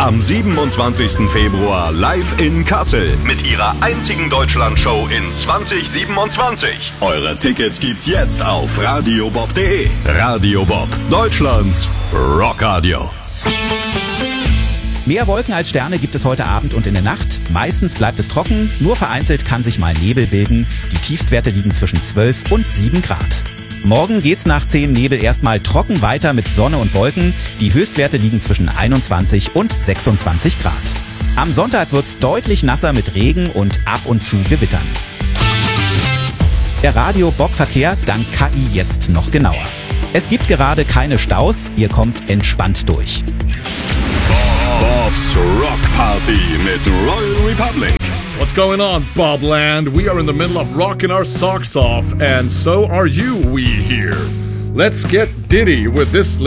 Am 27. Februar live in Kassel mit ihrer einzigen Deutschlandshow in 2027. Eure Tickets gibt's jetzt auf radiobob.de. Radio Bob, Deutschlands Rockradio. Mehr Wolken als Sterne gibt es heute Abend und in der Nacht. Meistens bleibt es trocken, nur vereinzelt kann sich mal Nebel bilden. Die Tiefstwerte liegen zwischen 12 und 7 Grad. Morgen geht's nach 10 Nebel erstmal trocken weiter mit Sonne und Wolken. Die Höchstwerte liegen zwischen 21 und 26 Grad. Am Sonntag wird's deutlich nasser mit Regen und ab und zu Gewittern. Der Radio-Bob-Verkehr dank KI jetzt noch genauer. Es gibt gerade keine Staus, ihr kommt entspannt durch. Bob's Rock Party mit Royal Republic. What's going on, Bobland? We are in the middle of rocking our socks off, and so are you, we here. Let's get ditty with this